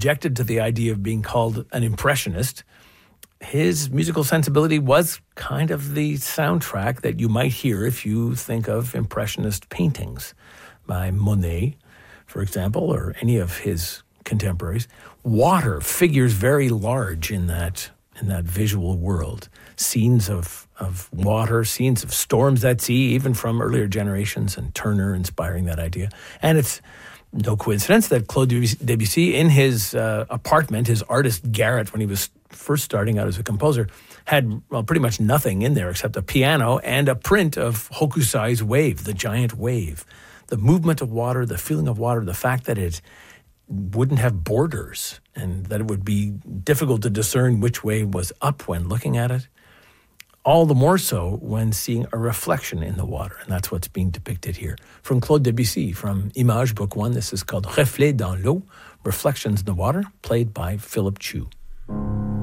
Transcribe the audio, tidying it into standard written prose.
objected to the idea of being called an impressionist, his musical sensibility was kind of the soundtrack that you might hear if you think of impressionist paintings by Monet, for example, or any of his contemporaries. Water figures very large in that visual world. Scenes of water, scenes of storms at sea, even from earlier generations, and Turner inspiring that idea. And it's no coincidence that Claude Debussy, in his apartment, his artist garret, when he was first starting out as a composer, had pretty much nothing in there except a piano and a print of Hokusai's Wave, the giant wave. The movement of water, the feeling of water, the fact that it wouldn't have borders and that it would be difficult to discern which way was up when looking at it. All the more so when seeing a reflection in the water, and that's what's being depicted here. From Claude Debussy, from Images, Book 1, this is called Reflets dans l'eau, Reflections in the Water, played by Philip Chu.